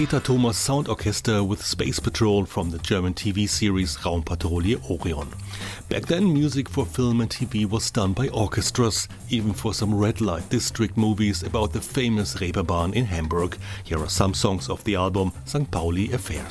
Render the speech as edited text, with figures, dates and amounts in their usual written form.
Peter Thomas Sound Orchestra with Space Patrol from the German TV series Raumpatrouille Orion. Back then, music for film and TV was done by orchestras, even for some red light district movies about the famous Reeperbahn in Hamburg. Here are some songs of the album St. Pauli Affairs.